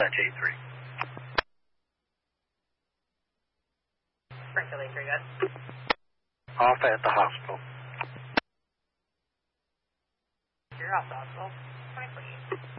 dispatch 83. Springfield 83, good. Off at the hospital. You're off the hospital. 2048.